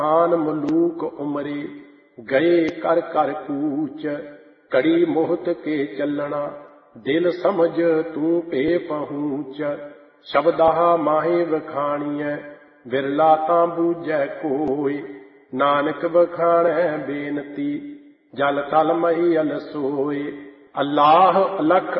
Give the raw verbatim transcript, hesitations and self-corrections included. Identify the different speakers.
Speaker 1: ਆਨ ਮਲੂਕ ਉਮਰੇ ਗਏ ਕਰ ਕਰ ਕੂਚ। ਕੜੀ ਮੋਹਤ ਕੇ ਚੱਲਣਾ ਦਿਲ ਸਮਝ ਤੂੰ ਭੇ ਪਹੂੰਚ। ਸ਼ਬਦਾਹ ਮਾਹੇ ਵਖਾਣੀਐ ਬਿਰਲਾ ਤਾਂ ਬੂਝੈ ਕੋਇ। ਨਾਨਕ ਵਖਾਣੈ ਬੇਨਤੀ ਜਲ ਤਲ ਮਹੀ ਅਲਸੋਏ। ਅੱਲਾਹ ਅਲਖ